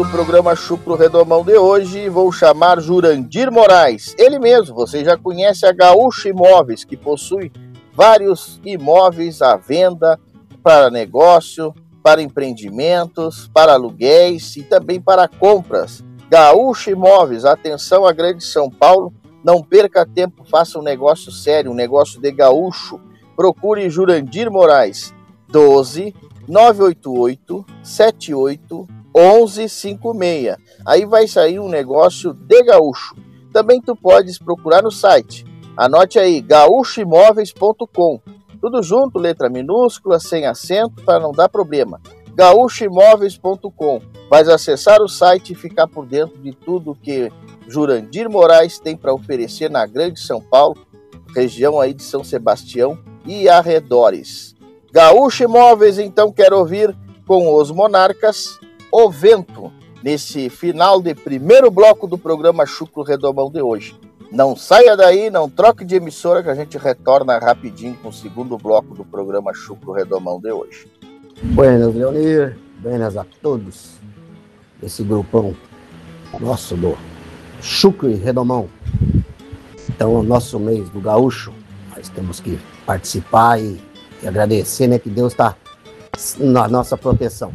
No programa Chucro Redomão de hoje, vou chamar Jurandir Moraes. Ele mesmo, você já conhece a Gaúcho Imóveis, que possui vários imóveis à venda para negócio, para empreendimentos, para aluguéis e também para compras. Gaúcho Imóveis, atenção à grande São Paulo, não perca tempo, faça um negócio sério, um negócio de gaúcho. Procure Jurandir Moraes, 12 988 78 1156. Aí vai sair um negócio de gaúcho. Também tu podes procurar no site. Anote aí, gaúchoimóveis.com. Tudo junto, letra minúscula, sem acento, para não dar problema. gaúchoimóveis.com. Vais acessar o site e ficar por dentro de tudo que Jurandir Moraes tem para oferecer na Grande São Paulo, região aí de São Sebastião e arredores. Gaúcho Imóveis, então, quero ouvir com os Monarcas O Vento, nesse final de primeiro bloco do programa Chucro Redomão de hoje. Não saia daí, não troque de emissora, que a gente retorna rapidinho com o segundo bloco do programa Chucro Redomão de hoje. Buenas, Leonir. Buenas a todos. Esse grupão nosso do Chucro e Redomão. Então, o nosso mês do gaúcho, nós temos que participar e agradecer, né, que Deus está na nossa proteção.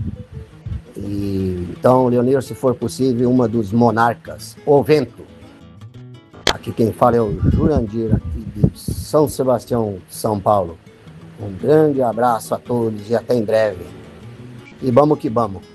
E, então, Leonir, se for possível, uma dos Monarcas, O Vento. Aqui quem fala é o Jurandir, aqui de São Sebastião, São Paulo. Um grande abraço a todos e até em breve. E vamos que vamos.